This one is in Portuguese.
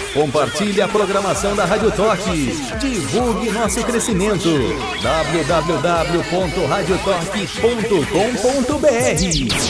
Compartilhe a programação da Rádio Torque. Divulgue nosso crescimento. www.radiotorque.com.br